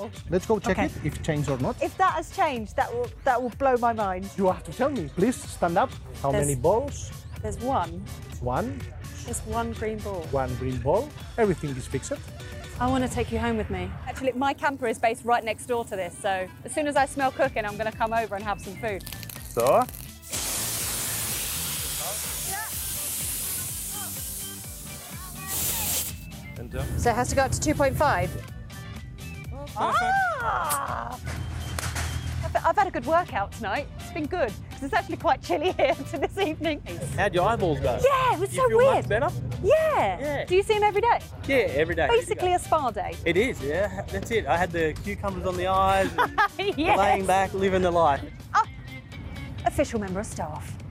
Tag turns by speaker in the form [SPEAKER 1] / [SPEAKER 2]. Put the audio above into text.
[SPEAKER 1] ball.
[SPEAKER 2] Let's go check
[SPEAKER 1] Okay.
[SPEAKER 2] it, if changed or not.
[SPEAKER 1] If that has changed, that will blow my mind.
[SPEAKER 2] You have to tell me. Please stand up. How
[SPEAKER 1] There's-
[SPEAKER 2] many balls?
[SPEAKER 1] There's one.
[SPEAKER 2] One.
[SPEAKER 1] Just one green ball.
[SPEAKER 2] One green ball. Everything is fixed.
[SPEAKER 3] I want to take you home with me.
[SPEAKER 1] Actually, my camper is based right next door to this, so as soon as I smell cooking, I'm going to come over and have some food.
[SPEAKER 4] So,
[SPEAKER 3] So it has to go up to 2.5.
[SPEAKER 1] Ah! I've had a good workout tonight. It's been good, because it's actually quite chilly here to this evening.
[SPEAKER 4] how'd your eyeballs go?
[SPEAKER 1] Yeah, it was
[SPEAKER 4] You
[SPEAKER 1] so
[SPEAKER 4] feel
[SPEAKER 1] weird.
[SPEAKER 4] much better?
[SPEAKER 1] Yeah.
[SPEAKER 4] Yeah.
[SPEAKER 1] Do you see him every day?
[SPEAKER 4] Yeah, every day.
[SPEAKER 1] Basically a spa day.
[SPEAKER 4] It is, yeah. That's it. I had the cucumbers on the eyes, and
[SPEAKER 1] Yes.
[SPEAKER 4] laying back, living the life.
[SPEAKER 1] Official member of staff.